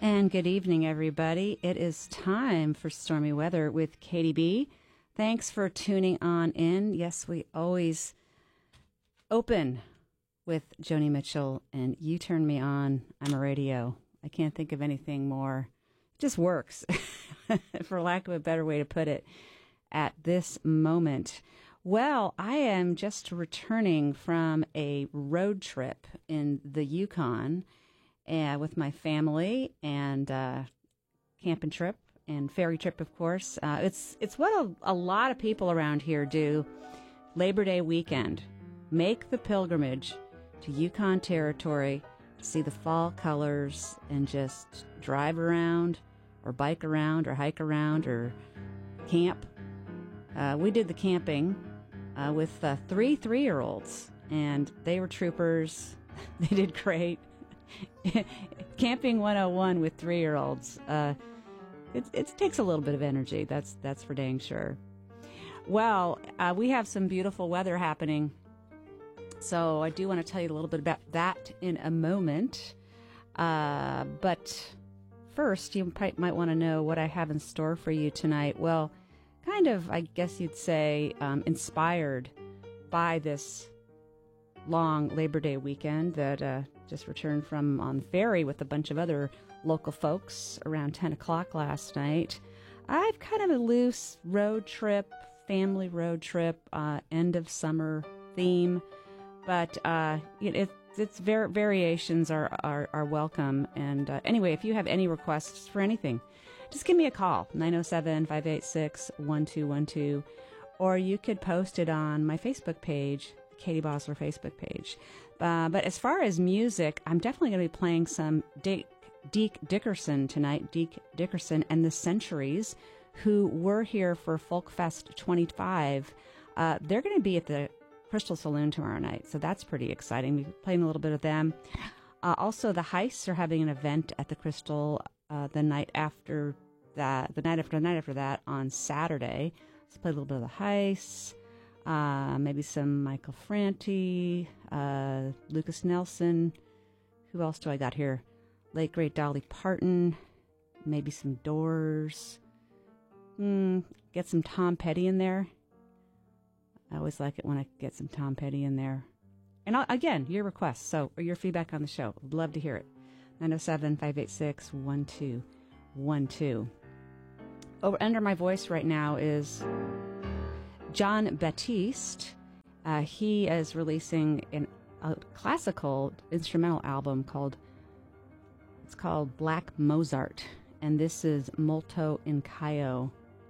And good evening, everybody. It is time for Stormy Weather with Katie B. Thanks for tuning on in. Yes, we always open with Joni Mitchell, and You Turn Me On. I'm a radio. I can't think of anything more. It just works, for lack of a better way to put it, at this moment. Well, I am just returning from a road trip in the Yukon with my family, and camping trip and ferry trip, of course. It's what a lot of people around here do. Labor Day weekend, make the pilgrimage to Yukon Territory to see the fall colors and just drive around or bike around or hike around or camp. We did the camping with three 3-year-olds, and they were troopers. They did great. Camping 101 with 3-year-olds. It takes a little bit of energy. That's for dang sure. Well, we have some beautiful weather happening, so I do want to tell you a little bit about that in a moment. But first, you might want to know what I have in store for you tonight. Well, kind of, I guess you'd say, inspired by this long Labor Day weekend that just returned from on the ferry with a bunch of other local folks around 10 o'clock last night. I've kind of a loose road trip, family road trip, end of summer theme, but it's variations are welcome. And anyway, if you have any requests for anything, just give me a call, 907-586-1212, or you could post it on my Facebook page, Katie Bosler Facebook page. But as far as music, I'm definitely going to be playing some Deke Dickerson tonight, Deke Dickerson and the Centuries, who were here for Folk Fest 25. They're going to be at the Crystal Saloon tomorrow night, so that's pretty exciting. We'll be playing a little bit of them. Also, the Heists are having an event at the Crystal the night after that on Saturday. Let's play a little bit of the Heists. Maybe some Michael Franti, Lucas Nelson. Who else do I got here? Late great Dolly Parton. Maybe some Doors. Get some Tom Petty in there. I always like it when I get some Tom Petty in there. And again, your requests, or your feedback on the show. I'd love to hear it. 907-586-1212. Under my voice right now is Jon Batiste. He is releasing a classical instrumental album called Black Mozart, and this is Molto in Cayo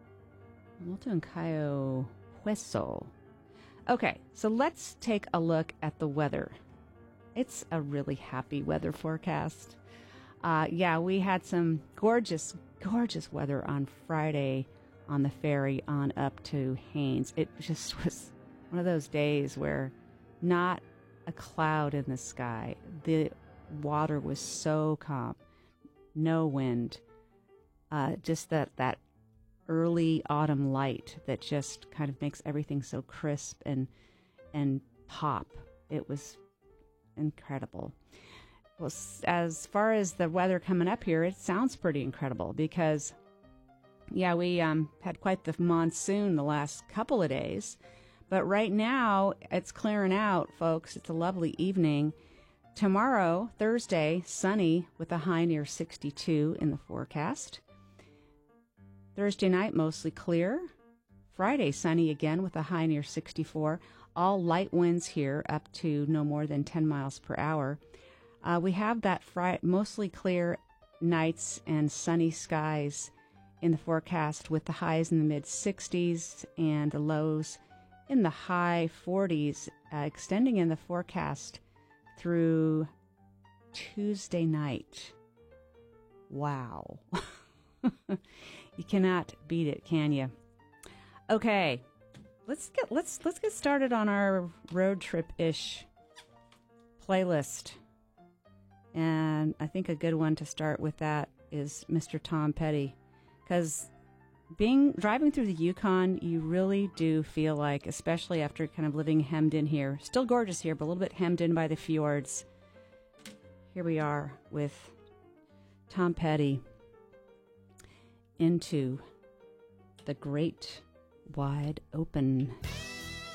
Hueso. Okay, so let's take a look at the weather. It's a really happy weather forecast. We had some gorgeous weather on Friday on the ferry on up to Haines. It just was one of those days where not a cloud in the sky. The water was so calm, no wind, just that early autumn light that just kind of makes everything so crisp and pop. It was incredible. Well, as far as the weather coming up here, it sounds pretty incredible because we had quite the monsoon the last couple of days, but right now it's clearing out, folks. It's a lovely evening. Tomorrow, Thursday, sunny with a high near 62 in the forecast. Thursday night, mostly clear. Friday, sunny again with a high near 64. All light winds here up to no more than 10 miles per hour. We have that mostly clear nights and sunny skies in the forecast with the highs in the mid-60s and the lows in the high 40s, extending in the forecast through Tuesday night. Wow. You cannot beat it, can you? Okay, let's get started on our road trip-ish playlist. And I think a good one to start with that is Mr. Tom Petty, because driving through the Yukon, you really do feel like, especially after kind of living hemmed in here, still gorgeous here, but a little bit hemmed in by the fjords. Here we are with Tom Petty into the great wide open.